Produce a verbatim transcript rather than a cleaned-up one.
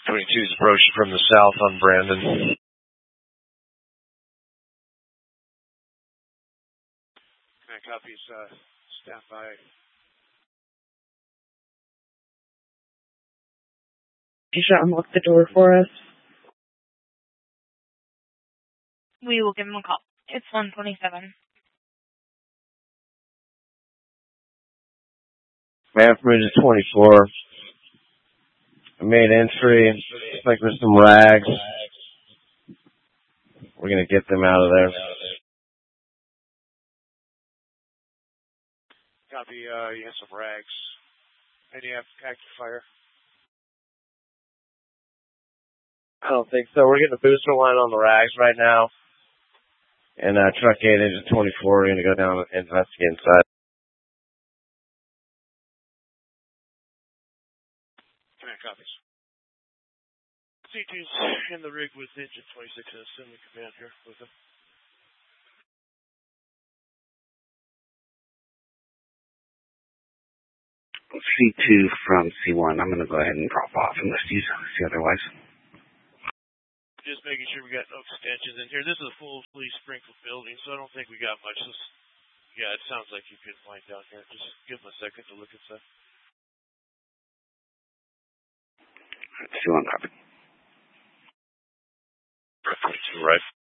twenty-two's approaching from the south on Brandon. Command copies, uh, stand by. You should unlock the door for us. We will give him a call. It's one twenty-seven. Man from Ridge twenty-four. I made entry. Looks like there's some rags. We're going to get them out of there. Copy, uh, you have some rags. Any active fire? I don't think so. We're getting a booster line on the rags right now. And uh, truck eight, engine twenty-four, we're going to go down and investigate inside. Command copies. C two's in the rig with engine twenty-six and assuming command here with him. C two from C one. I'm going to go ahead and drop off unless you see otherwise. Just making sure we got no extensions in here. This is a fully sprinkled building, so I don't think we got much. This, yeah, it sounds like you could find down here. Just give them a second to look at stuff. C one copy. twenty-two, right?